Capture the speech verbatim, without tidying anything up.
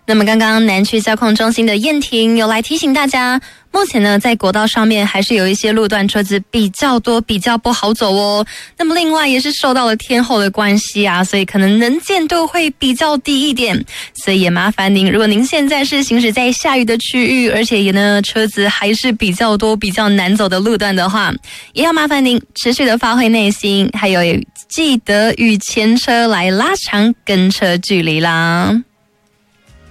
那么刚刚南区交控中心的燕婷有来提醒大家，目前呢在国道上面还是有一些路段车子比较多，比较不好走哦。那么另外也是受到了天候的关系啊，所以可能能见度会比较低一点，所以也麻烦您，如果您现在是行驶在下雨的区域，而且也呢车子还是比较多，比较难走的路段的话，也要麻烦您持续的发挥耐心，还有记得与前车来拉长跟车距离啦。